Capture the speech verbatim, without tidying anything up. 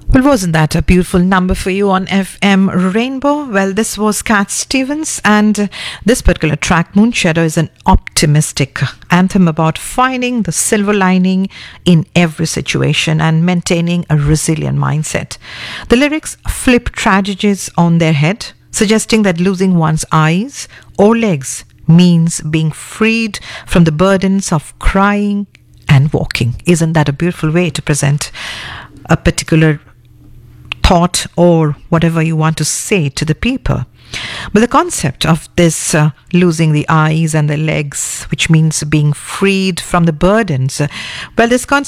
Well, wasn't that a beautiful number for you on F M Rainbow? Well, this was Cat Stevens, and uh, this particular track, Moonshadow, is an optimistic anthem about finding the silver lining in every situation and maintaining a resilient mindset. The lyrics flip tragedies on their head, suggesting that losing one's eyes or legs means being freed from the burdens of crying and walking. Isn't that a beautiful way to present a particular thought or whatever you want to say to the people? But the concept of this uh, losing the eyes and the legs, which means being freed from the burdens, uh, well, this concept